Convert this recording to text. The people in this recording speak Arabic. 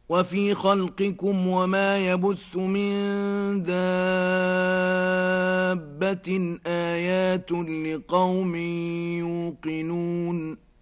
وفي خلقكم وما يبث من دابة آيات لقوم يوقنون